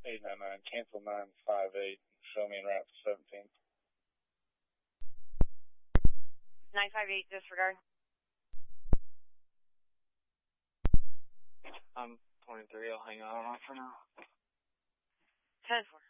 899, cancel 958, show me en route to 17th. 958, disregard. I'm 23, I'll hang on for now. 10-4.